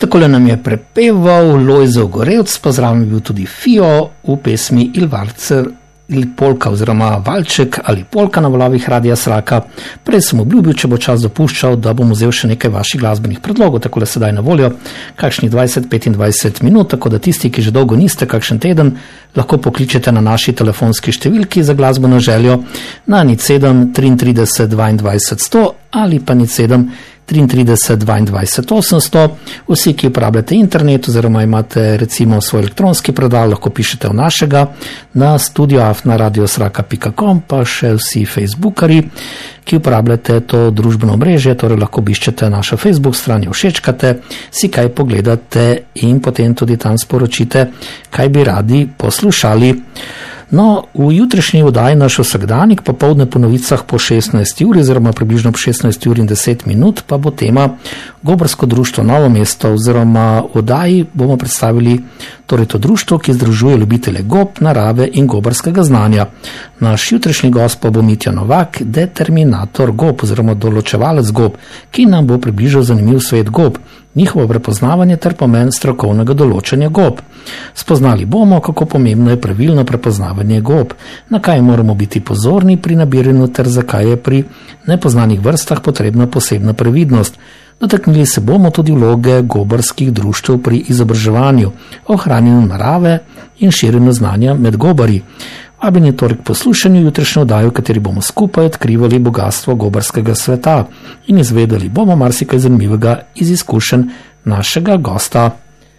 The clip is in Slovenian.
Takole nam je prepeval Lojzo Gorevc, pozdravljen je bil tudi Fio v pesmi Il Valzer ili polka oziroma valček ali polka na valovih Radia Sraka. Prej sem obljubil, če bo čas dopuščal, da bom vzel še nekaj vaših glasbenih predlogov, takole sedaj na voljo, kakšnih 20-25 minut, tako da tisti, ki že dolgo niste, kakšen teden, lahko pokličete na naši telefonski številki za glasbeno željo na 07 33 22 100 ali pa 07 33 22 800. Vsi, ki uporabljate internet oziroma imate recimo svoj elektronski predal, lahko pišete v našega na studio@radiosraka.com, pa še vsi facebookari, ki uporabljate to družbeno mrežje, torej lahko obiščete našo Facebook stran, jo všečkate, si kaj pogledate in potem tudi tam sporočite, kaj bi radi poslušali. No, v jutrišnji oddaji naš vsakdanik, popoldne po novicah po 16 uri, oziroma približno po 16 uri in 10 minut, pa bo tema Gobarsko društvo Novo mesto, oziroma v oddaji bomo predstavili torej to društvo, ki združuje ljubitelje gob, narave in gobarskega znanja. Naš jutrišnji gost pa bo Mitja Novak, determinator gob oziroma določevalec gob, ki nam bo približal zanimiv svet gob, njihovo prepoznavanje ter pomen strokovnega določanja gob. Spoznali bomo, kako pomembno je pravilno prepoznavanje gob, na kaj moramo biti pozorni pri nabiranju ter zakaj je pri nepoznanih vrstah potrebna posebna previdnost. Dotaknili se bomo tudi vloge gobarskih društev pri izobraževanju, ohranjanju narave in širjenju znanja med gobari. Vabljeni torej k poslušanju jutrišnje oddaje, v kateri bomo skupaj odkrivali bogatstvo gobarskega sveta in izvedeli bomo marsikaj zanimivega iz izkušenj našega gosta.